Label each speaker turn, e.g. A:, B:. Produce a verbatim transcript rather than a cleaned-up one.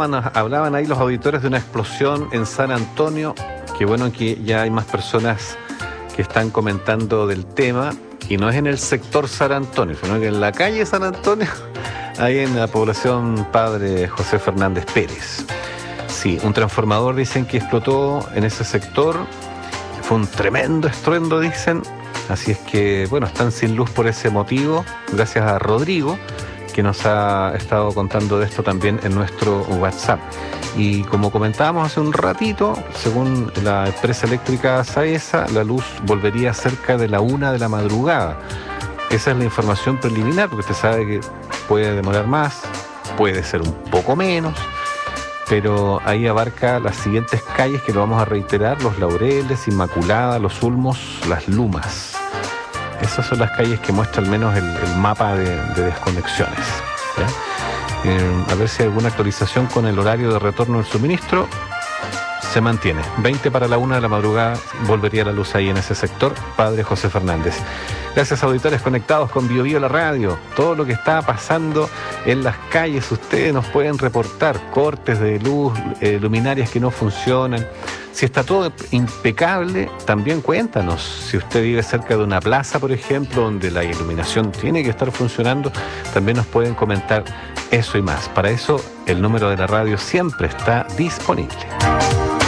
A: hablaban, hablaban ahí los auditores de una explosión en San Antonio. Qué bueno que ya hay más personas que están comentando del tema, y no es en el sector San Antonio, sino que en la calle San Antonio, ahí en la población Padre José Fernández Pérez. Sí, un transformador dicen que explotó en ese sector, fue un tremendo estruendo, dicen, así es que, bueno, están sin luz por ese motivo, gracias a Rodrigo, que nos ha estado contando de esto también en nuestro WhatsApp. Y como comentábamos hace un ratito, según la empresa eléctrica SAESA, la luz volvería cerca de la una de la madrugada. Esa es la información preliminar, porque usted sabe que puede demorar más, puede ser un poco menos, pero ahí abarca las siguientes calles que lo vamos a reiterar: Los Laureles, Inmaculada, Los Ulmos, Las Lumas. Esas son las calles que muestra al menos el, el mapa de, de desconexiones, ¿ya? Eh, a ver si hay alguna actualización con el horario de retorno del suministro. Se mantiene, veinte para la una de la madrugada volvería la luz ahí en ese sector, Padre José Fernández. Gracias, auditores conectados con Bio Bio la radio. Todo lo que está pasando en las calles, ustedes nos pueden reportar cortes de luz, eh, luminarias que no funcionan. Si está todo impecable, también cuéntanos. Si usted vive cerca de una plaza, por ejemplo, donde la iluminación tiene que estar funcionando, también nos pueden comentar eso y más. Para eso, el número de la radio siempre está disponible.